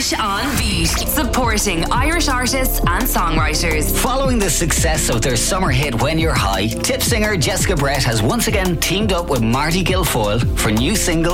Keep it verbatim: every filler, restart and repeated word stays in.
Irish on Beat, supporting Irish artists and songwriters. Following the success of their summer hit When You're High, tip singer Jessica Brett has once again teamed up with Marty Guilfoyle for new single